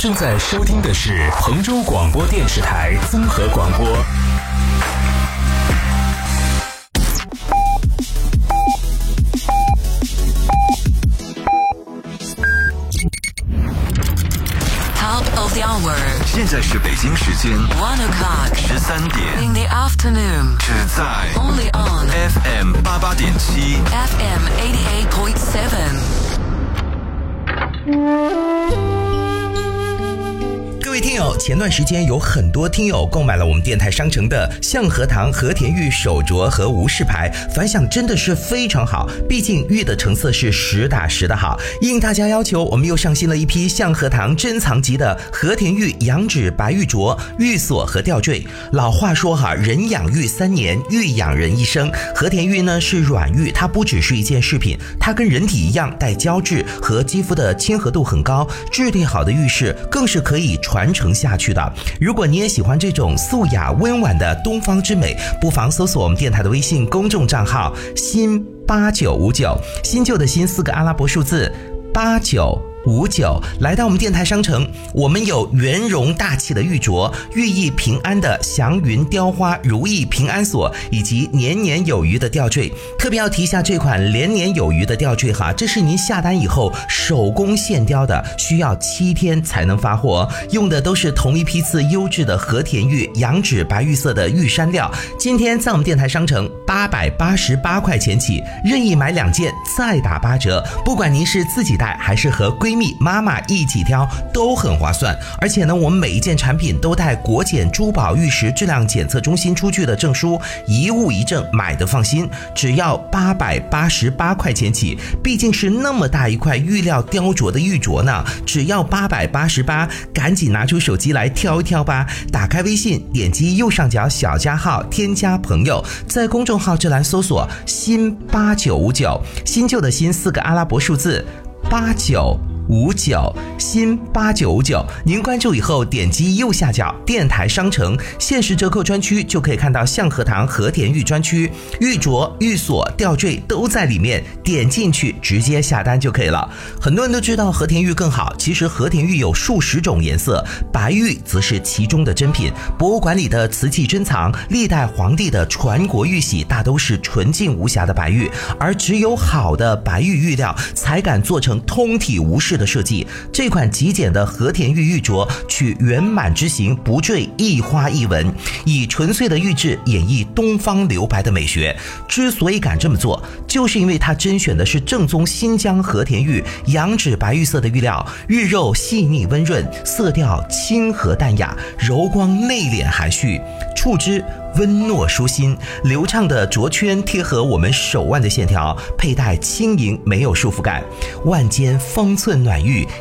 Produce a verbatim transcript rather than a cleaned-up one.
正在收听的是彭州广播电视台综合广播。 Top of the hour， 现在是北京时间 one o'clock， 十三点 in the afternoon， 只在 only on F M 八八点七 F M eighty eight point seven。 各位听友，前段时间有很多听友购买了我们电台商城的象核桃和田玉手镯和无饰牌，反响真的是非常好，毕竟玉的成色是实打实的好。应大家要求，我们又上新了一批象核桃珍藏级的和田玉羊脂白玉镯、玉锁和吊坠。老话说哈，人养玉三年，玉养人一生。和田玉呢是软玉，它不只是一件饰品，它跟人体一样带胶质，和肌肤的亲和度很高，质地好的玉饰更是可以传传承下去的。如果你也喜欢这种素雅温婉的东方之美，不妨搜索我们电台的微信公众账号新八九五九，新旧的新四个阿拉伯数字八九五九，来到我们电台商城，我们有圆融大气的玉镯，寓意平安的祥云雕花如意平安锁，以及年年有余的吊坠。特别要提一下这款连年有余的吊坠哈，这是您下单以后手工现雕的，需要七天才能发货，用的都是同一批次优质的和田玉羊脂白玉色的玉山料。今天在我们电台商城八百八十八块钱起，任意买两件再打八折，不管您是自己戴还是和闺蜜妈妈一起挑都很划算。而且呢，我们每一件产品都带国检珠宝玉石质量检测中心出具的证书，一物一证，买的放心。只要八百八十八块钱起，毕竟是那么大一块玉料雕琢的玉镯呢，只要八百八十八，赶紧拿出手机来挑一挑吧。打开微信，点击右上角小加号，添加朋友，在公众号这栏搜索新八九五九，新旧的新四个阿拉伯数字八九五九，新八九五九，您关注以后点击右下角电台商城限时折扣专区，就可以看到象核桃和田玉专区，玉镯、玉锁、吊坠都在里面，点进去直接下单就可以了。很多人都知道和田玉更好，其实和田玉有数十种颜色，白玉则是其中的珍品。博物馆里的瓷器珍藏，历代皇帝的传国玉玺大都是纯净无瑕的白玉，而只有好的白玉玉料才敢做成通体无饰的设计。这款极简的和田玉玉镯取圆满之形，不坠一花一纹，以纯粹的玉质演绎东方留白的美学。之所以敢这么做，就是因为它甄选的是正宗新疆和田玉羊脂白玉色的玉料，玉肉细腻温润，色调亲和淡雅，柔光内敛含蓄，触之温糯舒心。流畅的镯圈贴合我们手腕的线条，佩戴轻盈没有束缚感，腕间方寸暖玉，